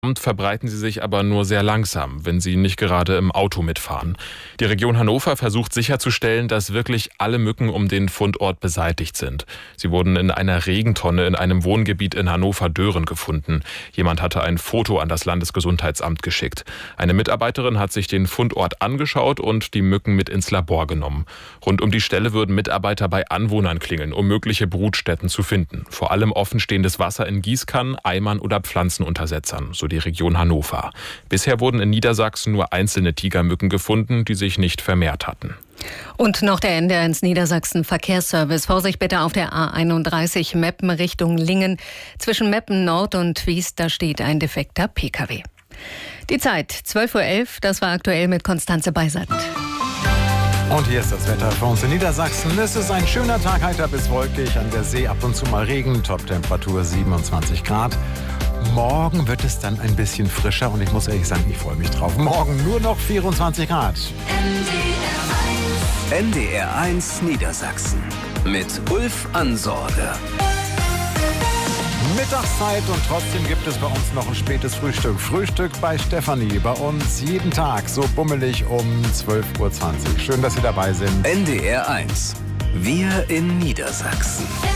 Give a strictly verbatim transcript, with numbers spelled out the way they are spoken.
verbreiten sie sich aber nur sehr langsam, wenn sie nicht gerade im Auto mitfahren. Die Region Hannover versucht sicherzustellen, dass wirklich alle Mücken um den Fundort beseitigt sind. Sie wurden in einer Regentonne in einem Wohngebiet in Hannover-Dören gefunden. Jemand hatte ein Foto an das Landesgesundheitsamt geschickt. Eine Mitarbeiterin hat sich den Fundort angeschaut und die Mücken mit ins Labor genommen. Rund um die Stelle würden Mitarbeiter bei Anwohnern klingeln, um mögliche Brutstätten zu finden. Vor allem offenstehendes Wasser in Gießkannen, Eimern oder Pflanzenuntersetzern, so die Region Hannover. Bisher wurden in Niedersachsen nur einzelne Tigermücken gefunden, die sich nicht vermehrt hatten. Und noch der N D R eins Niedersachsen Verkehrsservice. Vorsicht bitte auf der A einunddreißig Meppen Richtung Lingen. Zwischen Meppen Nord und Wies, da steht ein defekter P K W. Die Zeit zwölf Uhr elf, das war aktuell mit Konstanze Beisert. Und hier ist das Wetter für uns in Niedersachsen. Es ist ein schöner Tag, heiter bis wolkig, an der See ab und zu mal Regen, Toptemperatur siebenundzwanzig Grad. Morgen wird es dann ein bisschen frischer und ich muss ehrlich sagen, ich freue mich drauf. Morgen nur noch vierundzwanzig Grad. N D R eins Niedersachsen mit Ulf Ansorge. Mittagszeit und trotzdem gibt es bei uns noch ein spätes Frühstück. Frühstück bei Stefanie, bei uns jeden Tag so bummelig um zwölf Uhr zwanzig. Schön, dass Sie dabei sind. N D R eins. Wir in Niedersachsen.